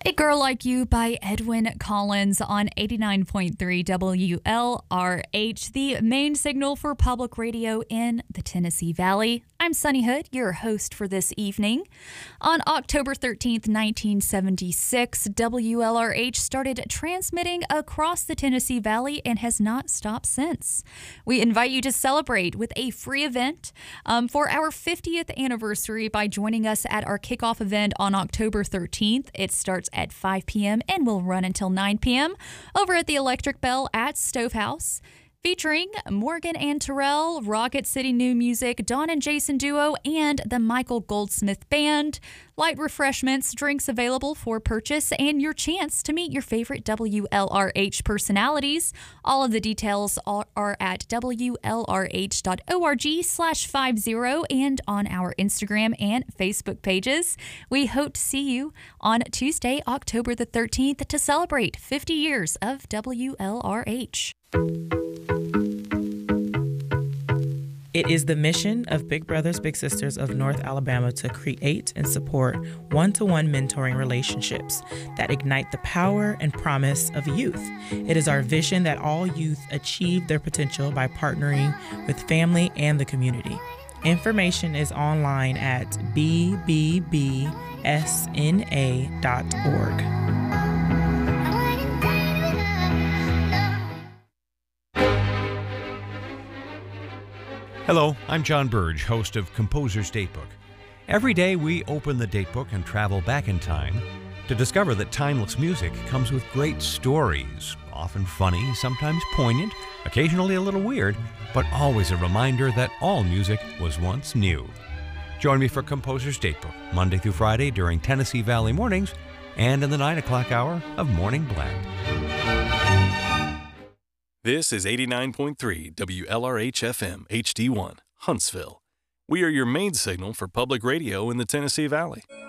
A Girl Like You by Edwyn Collins on 89.3 WLRH, the main signal for public radio in the Tennessee Valley. I'm Sunny Hood, your host for this evening. On October 13th, 1976, WLRH started transmitting across the Tennessee Valley and has not stopped since. We invite you to celebrate with a free event for our 50th anniversary by joining us at our kickoff event on October 13th. It starts at 5 p.m. and will run until 9 p.m. over at the Electric Bell at Stovehouse. Featuring Morgan and Terrell, Rocket City New Music, Dawn and Jason Duo, and the Michael Goldsmith Band. Light refreshments, drinks available for purchase, and your chance to meet your favorite WLRH personalities. All of the details are at WLRH.org/50 and on our Instagram and Facebook pages. We hope to see you on Tuesday, October the 13th to celebrate 50 years of WLRH. It is the mission of Big Brothers Big Sisters of North Alabama to create and support one-to-one mentoring relationships that ignite the power and promise of youth. It is our vision that all youth achieve their potential by partnering with family and the community. Information is online at bbbsna.org. Hello, I'm John Burge, host of Composer's Datebook. Every day we open the datebook and travel back in time to discover that timeless music comes with great stories, often funny, sometimes poignant, occasionally a little weird, but always a reminder that all music was once new. Join me for Composer's Datebook, Monday through Friday during Tennessee Valley mornings and in the 9 o'clock hour of Morning Blend. This is 89.3 WLRH-FM HD1, Huntsville. We are your main signal for public radio in the Tennessee Valley.